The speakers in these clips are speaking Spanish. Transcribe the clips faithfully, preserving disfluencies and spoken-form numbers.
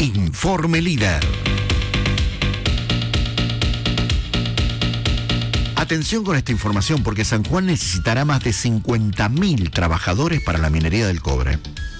Informe Líder. Atención con esta información porque San Juan necesitará más de cincuenta mil trabajadores para la minería del cobre.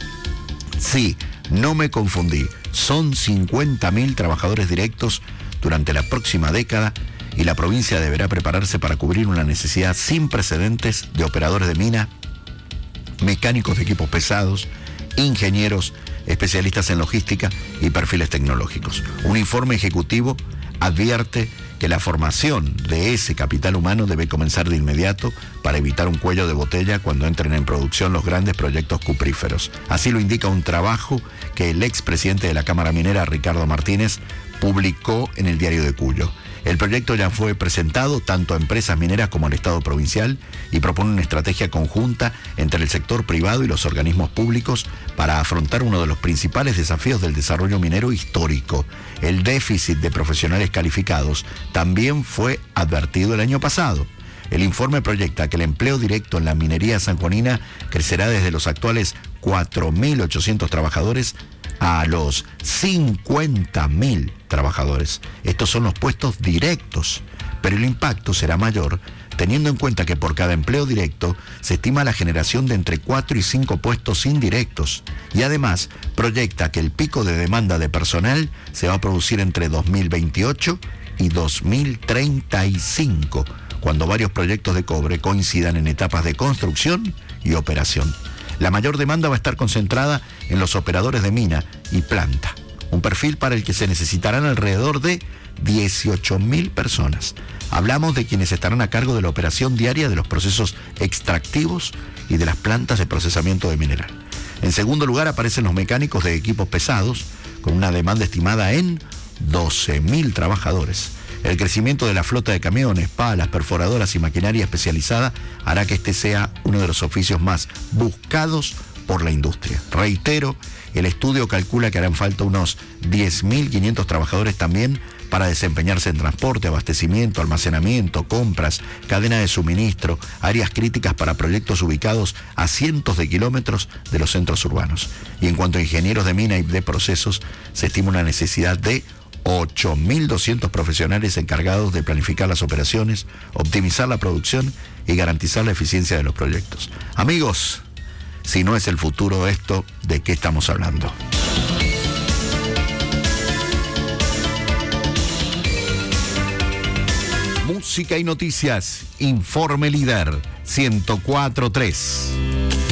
Sí, no me confundí. Son cincuenta mil trabajadores directos durante la próxima década y la provincia deberá prepararse para cubrir una necesidad sin precedentes de operadores de mina, mecánicos de equipos pesados, ingenieros, especialistas en logística y perfiles tecnológicos. Un informe ejecutivo advierte que la formación de ese capital humano debe comenzar de inmediato para evitar un cuello de botella cuando entren en producción los grandes proyectos cupríferos. Así lo indica un trabajo que el expresidente de la Cámara Minera, Ricardo Martínez, publicó en el Diario de Cuyo. El proyecto ya fue presentado tanto a empresas mineras como al Estado provincial y propone una estrategia conjunta entre el sector privado y los organismos públicos para afrontar uno de los principales desafíos del desarrollo minero histórico. El déficit de profesionales calificados también fue advertido el año pasado. El informe proyecta que el empleo directo en la minería sanjuanina crecerá desde los actuales cuatro mil ochocientos trabajadores a los cincuenta mil trabajadores. Estos son los puestos directos, pero el impacto será mayor teniendo en cuenta que por cada empleo directo se estima la generación de entre cuatro y cinco puestos indirectos y además proyecta que el pico de demanda de personal se va a producir entre dos mil veintiocho y dos mil treinta y cinco, cuando varios proyectos de cobre coincidan en etapas de construcción y operación. La mayor demanda va a estar concentrada en los operadores de mina y planta, un perfil para el que se necesitarán alrededor de dieciocho mil personas. Hablamos de quienes estarán a cargo de la operación diaria de los procesos extractivos y de las plantas de procesamiento de mineral. En segundo lugar aparecen los mecánicos de equipos pesados, con una demanda estimada en doce mil trabajadores. El crecimiento de la flota de camiones, palas, perforadoras y maquinaria especializada hará que este sea uno de los oficios más buscados por la industria. Reitero, el estudio calcula que harán falta unos diez mil quinientos trabajadores también para desempeñarse en transporte, abastecimiento, almacenamiento, compras, cadena de suministro, áreas críticas para proyectos ubicados a cientos de kilómetros de los centros urbanos. Y en cuanto a ingenieros de mina y de procesos, se estima una necesidad de ocho mil doscientos profesionales encargados de planificar las operaciones, optimizar la producción y garantizar la eficiencia de los proyectos. Amigos, si no es el futuro esto, ¿de qué estamos hablando? Música y noticias, Informe Líder, ciento cuatro punto tres.